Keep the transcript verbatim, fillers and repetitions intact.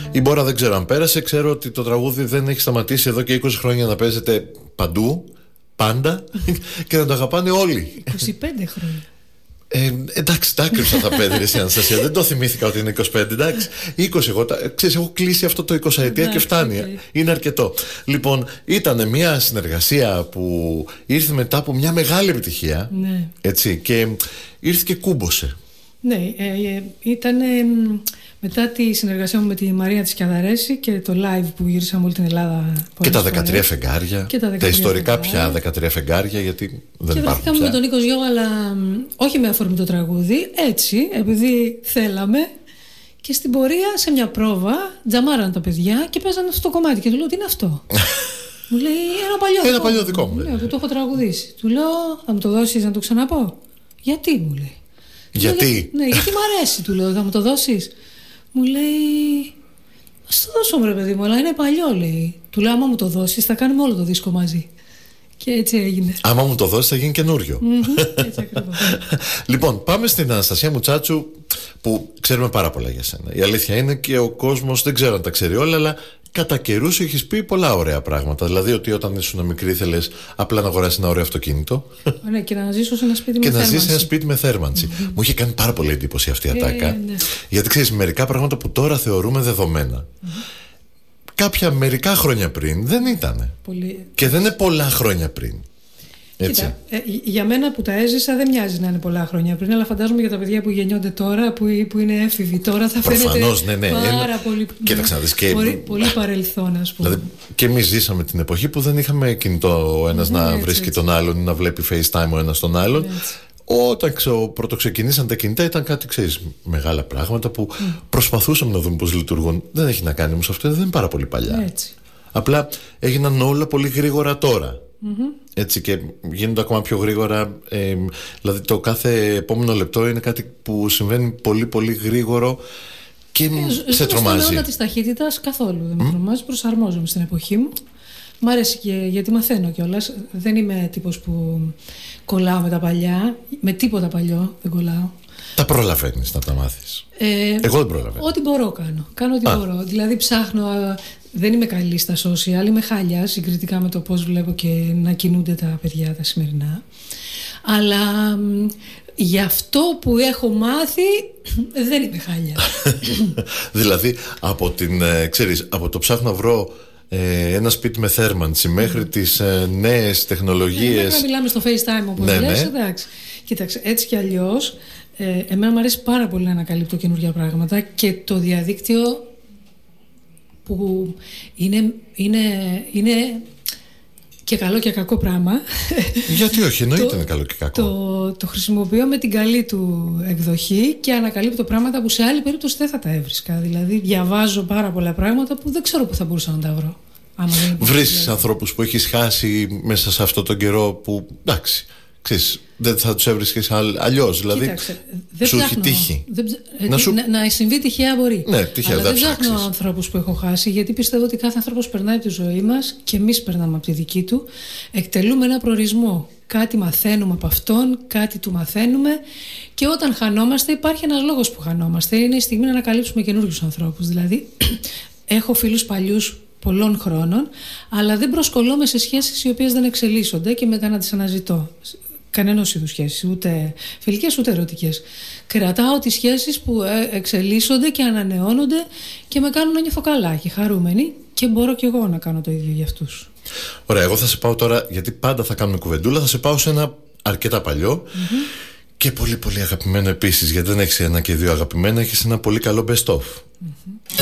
Η Μπόρα δεν ξέρω αν πέρασε. Ξέρω ότι το τραγούδι δεν έχει σταματήσει εδώ και είκοσι χρόνια να παίζεται παντού, πάντα, και να το αγαπάνε όλοι. είκοσι πέντε χρόνια. Ε, εντάξει, τα άκρυψα τα πέντε, η Αναστασία. Δεν το θυμήθηκα ότι είναι είκοσι πέντε. Εντάξει, είκοσι εγώ. Ξέρεις, έχω κλείσει αυτό το είκοσι ετία και φτάνει. Okay. Είναι αρκετό. Λοιπόν, ήταν μια συνεργασία που ήρθε μετά από μια μεγάλη επιτυχία. Ναι. Έτσι, και ήρθε και κούμποσε. Ναι, ε, ε, ήταν ε, μετά τη συνεργασία μου με τη Μαρία της Κιαδαρέση και το live που γύρισαμε όλη την Ελλάδα. Και τα δεκατρία φεγγάρια. Και τα, τα ιστορικά φεγγάρια. Πια δεκατρία φεγγάρια, γιατί δεν και υπάρχουν. Και βρεθήκαμε με τον Νίκο Γιώργο, αλλά όχι με αφορμή το τραγούδι, έτσι, επειδή θέλαμε. Και στην πορεία, σε μια πρόβα, τζαμάραν τα παιδιά και παίζανε αυτό το κομμάτι. Και του λέω: τι είναι αυτό? Μου λέει: Ένα παλιό. Ένα παλιό δικό μου. Ναι, που το έχω τραγουδήσει. Του λέω: Θα μου το δώσεις να το ξαναπώ? Γιατί? Μου λέει. Γιατί? Λέει, ναι, γιατί μ' αρέσει, του λέω. Θα μου το δώσεις? Μου λέει: ας το δώσω, ρε παιδί μου, αλλά είναι παλιό, λέει. Του λέω: άμα μου το δώσεις, θα κάνουμε όλο το δίσκο μαζί. Και έτσι έγινε. Άμα μου το δώσεις, θα γίνει καινούριο. Mm-hmm, έτσι ακριβώς. Λοιπόν, πάμε στην Αναστασία Μουτσάτσου, που ξέρουμε πάρα πολλά για σένα. Η αλήθεια είναι και ο κόσμος δεν ξέρω αν τα ξέρει όλα, αλλά κατά καιρούς έχεις πει πολλά ωραία πράγματα. Δηλαδή ότι όταν ήσουν μικρή ήθελες απλά να αγοράσεις ένα ωραίο αυτοκίνητο. Ναι, και να ζήσω σε ένα σπίτι με και θέρμανση. Και να ζεις σε ένα σπίτι με θέρμανση. Mm-hmm. Μου είχε κάνει πάρα πολύ εντύπωση αυτή η ατάκα. Ε, ναι. Γιατί ξέρεις, μερικά πράγματα που τώρα θεωρούμε δεδομένα, mm-hmm. κάποια μερικά χρόνια πριν δεν ήταν. Πολύ... Και δεν είναι πολλά χρόνια πριν. Έτσι. Κοίτα, ε, για μένα που τα έζησα δεν μοιάζει να είναι πολλά χρόνια πριν, αλλά φαντάζομαι για τα παιδιά που γεννιόνται τώρα, που, που είναι έφηβοι τώρα, θα φαίνεται προφανώς, ναι, ναι, πάρα ένα... πολύ, Κοίταξε να δεις και... πολύ, πολύ παρελθόν, ας πούμε. Δηλαδή, και εμείς ζήσαμε την εποχή που δεν είχαμε κινητό ο ένας mm, να έτσι, βρίσκει έτσι. τον άλλον ή να βλέπει FaceTime ο ένας τον άλλον. Έτσι. Όταν ξε, πρωτοξεκινήσαν τα κινητά ήταν κάτι, ξέρεις, μεγάλα πράγματα που mm. προσπαθούσαμε να δούμε πώς λειτουργούν. Δεν έχει να κάνει όμως αυτό, δεν είναι πάρα πολύ παλιά. Έτσι. Απλά έγιναν όλα πολύ γρήγορα τώρα. Mm-hmm. Έτσι, και γίνονται ακόμα πιο γρήγορα. Ε, δηλαδή το κάθε επόμενο λεπτό είναι κάτι που συμβαίνει πολύ πολύ γρήγορο και ε, σε τρομάζει. Στον αιώνα της ταχύτητας καθόλου δεν με mm? τρομάζει. Προσαρμόζομαι στην εποχή μου. Μ' αρέσει και γιατί μαθαίνω κιόλας. Δεν είμαι τύπος που κολλάω με τα παλιά. Με τίποτα παλιό δεν κολλάω. Τα προλαβαίνεις να τα μάθεις? Ε, Εγώ δεν προλαβαίνω. Ό,τι μπορώ κάνω. Κάνω ό,τι Α. μπορώ. Δηλαδή ψάχνω. Δεν είμαι καλή στα social, είμαι χάλια συγκριτικά με το πώς βλέπω και να κινούνται τα παιδιά τα σημερινά. Αλλά μ, για αυτό που έχω μάθει δεν είμαι χάλια. Δηλαδή από, την, ε, ξέρεις, από το ψάχνω να βρω ε, ένα σπίτι με θέρμανση μέχρι mm. τις ε, νέες τεχνολογίες. Ναι, να μιλάμε στο FaceTime όπως ναι, λες, ναι. εντάξει. Κοίταξε, έτσι κι αλλιώς ε, εμένα μου αρέσει πάρα πολύ να ανακαλύπτω καινούργια πράγματα και το διαδίκτυο που είναι, είναι, είναι και καλό και κακό πράγμα. Γιατί όχι, εννοείται είναι καλό και κακό. Το, το χρησιμοποιώ με την καλή του εκδοχή και ανακαλύπτω πράγματα που σε άλλη περίπτωση δεν θα τα έβρισκα. Δηλαδή διαβάζω πάρα πολλά πράγματα που δεν ξέρω που θα μπορούσα να τα βρω. Βρίσκεις ανθρώπους που έχεις χάσει μέσα σε αυτόν τον καιρό που εντάξει, ξέρεις, δεν θα τους έβρισκες αλλιώς. Δηλαδή Κοίταξε, σου έχει τύχει δεν, να, σου... να, να συμβεί τυχαία μπορεί. Ναι, τυχαία, αλλά δεν δεν ψάχνω ψάξεις ανθρώπους που έχω χάσει, γιατί πιστεύω ότι κάθε άνθρωπος περνάει από τη ζωή μας και εμείς περνάμε από τη δική του. Εκτελούμε ένα προορισμό. Κάτι μαθαίνουμε από αυτόν, κάτι του μαθαίνουμε. Και όταν χανόμαστε, υπάρχει ένας λόγος που χανόμαστε. Είναι η στιγμή να ανακαλύψουμε καινούριους ανθρώπους. Δηλαδή, έχω φίλους παλιούς πολλών χρόνων, αλλά δεν προσκολώμαι σε σχέσεις οι οποίες δεν εξελίσσονται και μετά να τις αναζητώ. Κανένας είδους σχέσεις, ούτε φιλικές ούτε ερωτικές. Κρατάω τις σχέσεις που εξελίσσονται και ανανεώνονται και με κάνουν να νιώθω καλά και χαρούμενη και μπορώ κι εγώ να κάνω το ίδιο για αυτούς. Ωραία, εγώ θα σε πάω τώρα, γιατί πάντα θα κάνουμε κουβεντούλα, θα σε πάω σε ένα αρκετά παλιό mm-hmm. και πολύ πολύ αγαπημένο επίσης, γιατί δεν έχεις ένα και δύο αγαπημένα, έχεις ένα πολύ καλό best of. Mm-hmm.